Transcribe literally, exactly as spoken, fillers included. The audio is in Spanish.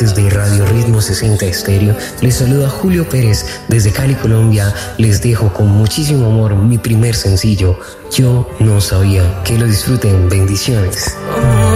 Desde Radio Ritmo sesenta Estéreo, les saluda Julio Pérez desde Cali, Colombia. Les dejo con muchísimo amor mi primer sencillo, Yo No Sabía. Que lo disfruten. Bendiciones.